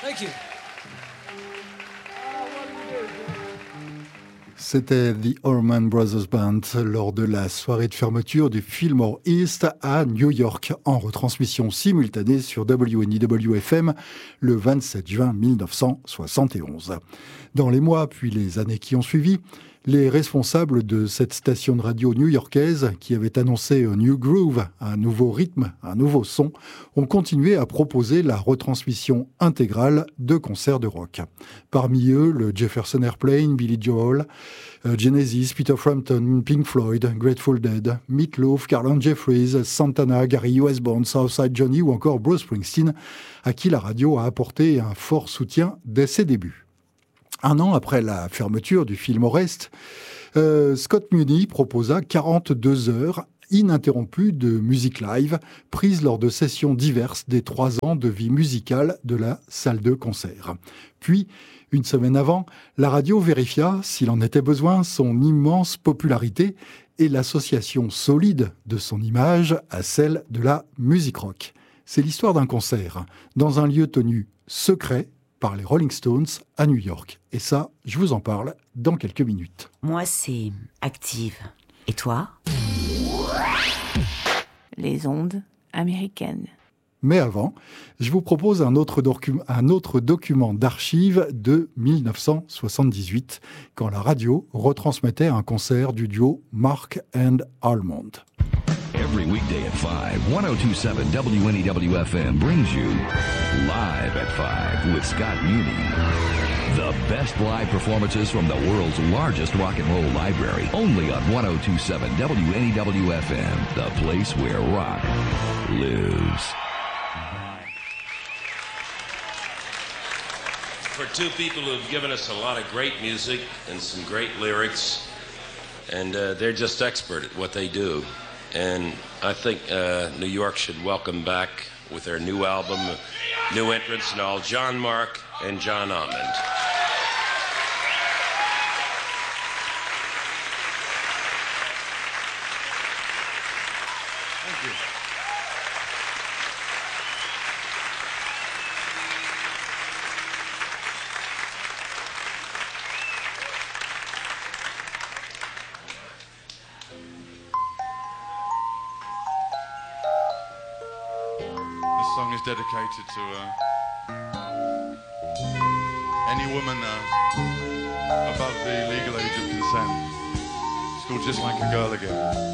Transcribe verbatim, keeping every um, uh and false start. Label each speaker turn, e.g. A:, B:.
A: Thank you.
B: C'était The Allman Brothers Band lors de la soirée de fermeture du Fillmore East à New York, en retransmission simultanée sur W N E W F M le vingt-sept juin mille neuf cent soixante et onze. Dans les mois puis les années qui ont suivi, les responsables de cette station de radio new-yorkaise, qui avait annoncé un new groove, un nouveau rythme, un nouveau son, ont continué à proposer la retransmission intégrale de concerts de rock. Parmi eux, le Jefferson Airplane, Billy Joel, euh, Genesis, Peter Frampton, Pink Floyd, Grateful Dead, Meat Loaf, Carl Jeffries, Santana, Gary Westbourne, Southside Johnny ou encore Bruce Springsteen, à qui la radio a apporté un fort soutien dès ses débuts. Un an après la fermeture du Fillmore East, euh, Scott Muni proposa quarante-deux heures ininterrompues de musique live, prises lors de sessions diverses des trois ans de vie musicale de la salle de concert. Puis, une semaine avant, la radio vérifia, s'il en était besoin, son immense popularité et l'association solide de son image à celle de la musique rock. C'est l'histoire d'un concert, dans un lieu tenu secret, par les Rolling Stones à New York. Et ça, je vous en parle dans quelques minutes.
C: Moi, c'est Active. Et toi ?
D: Les ondes américaines.
B: Mais avant, je vous propose un autre, docu- un autre document d'archives de mille neuf cent soixante-dix-huit, quand la radio retransmettait un concert du duo Mark and Almond.
E: Every weekday at five, ten twenty-seven W N E W F M brings you Live at five with Scott Muni. The best live performances from the world's largest rock and roll library, only on ten twenty-seven W N E W F M, the place where rock lives.
F: For two people who have given us a lot of great music and some great lyrics, and uh, they're just expert at what they do. And I think uh, New York should welcome back with their new album, new entrants and all, John Mark and John Almond.
G: Thank you. This song is dedicated to uh, any woman uh, above the legal age of consent. It's called Just Like a Girl Again.